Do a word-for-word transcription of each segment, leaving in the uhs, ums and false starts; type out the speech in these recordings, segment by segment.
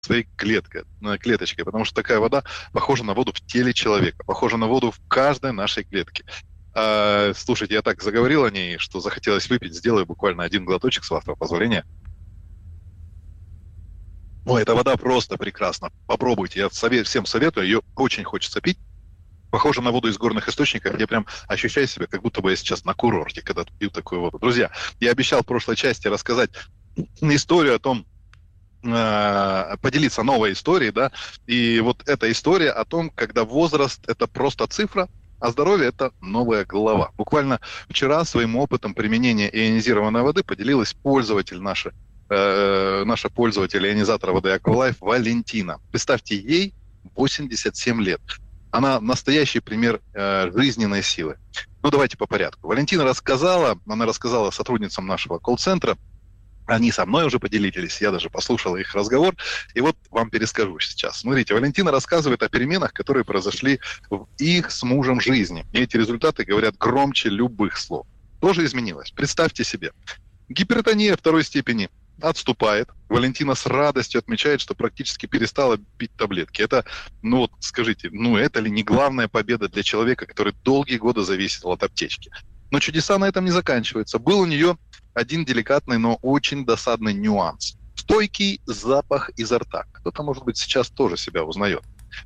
своей клеткой, э, клеточкой, потому что такая вода похожа на воду в теле человека, похожа на воду в каждой нашей клетке. А, слушайте, я так заговорил о ней, что захотелось выпить. Сделаю буквально один глоточек, с вашего позволения. Ой, эта вода просто прекрасна. Попробуйте. Я совет, всем советую. Ее очень хочется пить. Похоже на воду из горных источников. Я прям ощущаю себя, как будто бы я сейчас на курорте, когда пью такую воду. Друзья, я обещал в прошлой части рассказать историю о том, э, поделиться новой историей, да. И вот эта история о том, когда возраст — это просто цифра, а здоровье — это новая глава. Буквально вчера своим опытом применения ионизированной воды поделилась пользователь наша, э, наша пользователь ионизатора воды Aqualife Валентина. Представьте, ей восемьдесят семь лет. Она настоящий пример э, жизненной силы. Ну, давайте по порядку. Валентина рассказала, она рассказала сотрудницам нашего колл-центра, они со мной уже поделились, я даже послушал их разговор, и вот вам перескажу сейчас. Смотрите, Валентина рассказывает о переменах, которые произошли в их с мужем жизни. И эти результаты говорят громче любых слов. Тоже изменилось. Представьте себе. Гипертония второй степени отступает. Валентина с радостью отмечает, что практически перестала пить таблетки. Это, ну вот, скажите, ну это ли не главная победа для человека, который долгие годы зависел от аптечки? Но чудеса на этом не заканчиваются. Был у нее один деликатный, но очень досадный нюанс. Стойкий запах изо рта. Кто-то, может быть, сейчас тоже себя узнает.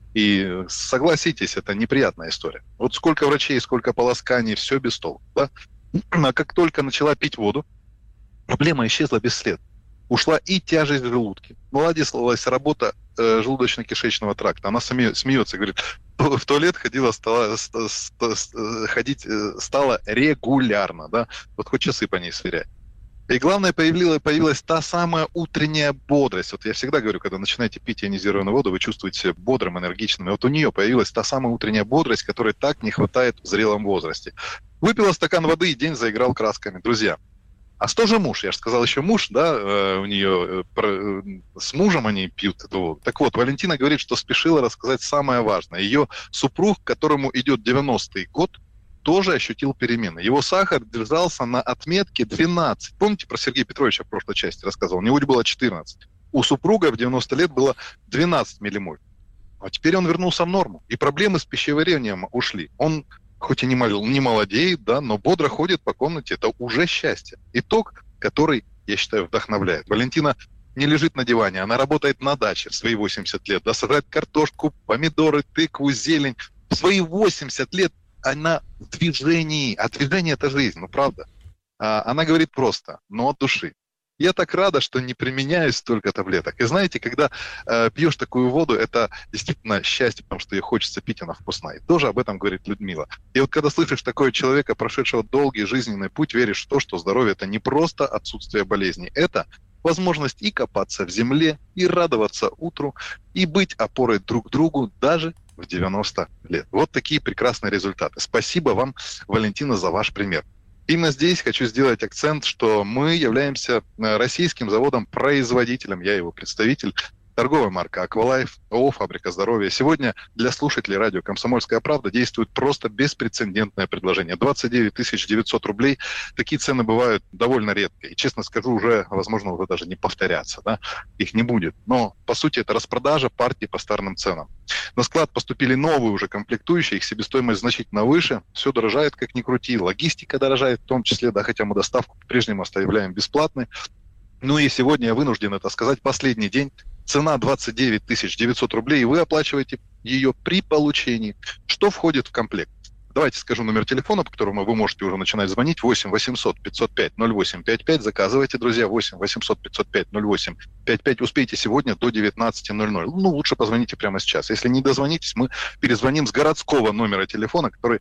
И согласитесь, это неприятная история. Вот сколько врачей, сколько полосканий, все без толку. Да? А как только начала пить воду, проблема исчезла без следа. Ушла и тяжесть в желудке. Наладилась работа э, желудочно-кишечного тракта. Она сме, смеется, говорит, в туалет ходила, стала, ст, ст, ст, ходить э, стала регулярно, да, вот хоть часы по ней сверяй. И главное, появилась, появилась та самая утренняя бодрость. Вот я всегда говорю, когда начинаете пить ионизированную воду, вы чувствуете себя бодрым, энергичным. И вот у нее появилась та самая утренняя бодрость, которой так не хватает в зрелом возрасте. Выпила стакан воды, и день заиграл красками. Друзья, а что же муж? Я же сказал, еще муж, да, э, у нее, э, про, э, с мужем они пьют эту воду. Так вот, Валентина говорит, что спешила рассказать самое важное. Ее супруг, которому идет девяностый год, тоже ощутил перемены. Его сахар держался на отметке двенадцать. Помните, про Сергея Петровича в прошлой части рассказывал? У него было четырнадцать. У супруга в девяносто лет было двенадцать миллимоль. А теперь он вернулся в норму. И проблемы с пищеварением ушли. Он хоть и не, мол, не молодеет, да, но бодро ходит по комнате. Это уже счастье. Итог, который, я считаю, вдохновляет. Валентина не лежит на диване, она работает на даче в свои восемьдесят лет. Да, сажает картошку, помидоры, тыкву, зелень. В свои восемьдесят лет она в движении. А движение — это жизнь, ну правда. А, она говорит просто, но от души. Я так рада, что не применяю столько таблеток. И знаете, когда э, пьешь такую воду, это действительно счастье, потому что ее хочется пить, она вкусная. И тоже об этом говорит Людмила. И вот когда слышишь такого человека, прошедшего долгий жизненный путь, веришь в то, что здоровье — это не просто отсутствие болезней, это возможность и копаться в земле, и радоваться утру, и быть опорой друг другу даже в девяносто лет. Вот такие прекрасные результаты. Спасибо вам, Валентина, за ваш пример. Именно здесь хочу сделать акцент, что мы являемся российским заводом-производителем, я его представитель, торговая марка Aqualife, ООО «Фабрика здоровья». Сегодня для слушателей радио «Комсомольская правда» действует просто беспрецедентное предложение. двадцать девять тысяч девятьсот рублей. Такие цены бывают довольно редко. И, честно скажу, уже, возможно, уже даже не повторятся. Да? Их не будет. Но, по сути, это распродажа партии по старым ценам. На склад поступили новые уже комплектующие, их себестоимость значительно выше. Все дорожает, как ни крути. Логистика дорожает в том числе, да, хотя мы доставку по-прежнему оставляем бесплатной. Ну и сегодня я вынужден это сказать. Последний день. Цена двадцать девять тысяч девятьсот рублей, и вы оплачиваете ее при получении. Что входит в комплект? Давайте скажу номер телефона, по которому вы можете уже начинать звонить. восемь восемьсот пятьсот пять ноль восемь пять пять. Заказывайте, друзья. восемь восемьсот пятьсот пять ноль восемь пять пять. Успейте сегодня до девятнадцати ноль ноль. Ну, лучше позвоните прямо сейчас. Если не дозвонитесь, мы перезвоним с городского номера телефона, который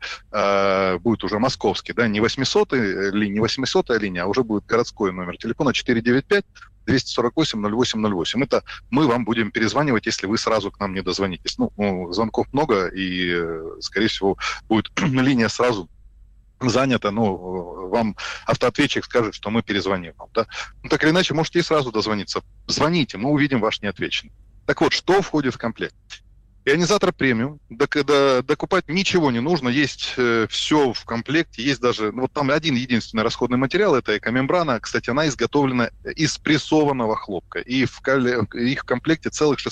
э, будет уже московский. Да? Не восьмисотая линия, не восьмисотая линия, а уже будет городской номер телефона четыре девять пять двести сорок восемь ноль восемь ноль восемь. Это мы вам будем перезванивать, если вы сразу к нам не дозвонитесь. Ну, ну звонков много, и, скорее всего, будет линия сразу занята, ну, вам автоответчик скажет, что мы перезвоним вам, да. Ну, так или иначе, можете и сразу дозвониться. Звоните, мы увидим ваш неотвеченный. Так вот, что входит в комплект? Ионизатор премиум, док- до- докупать ничего не нужно, есть э, все в комплекте, есть даже, ну, вот там один единственный расходный материал, это экомембрана, кстати, она изготовлена из прессованного хлопка, и в, кале- и в комплекте целых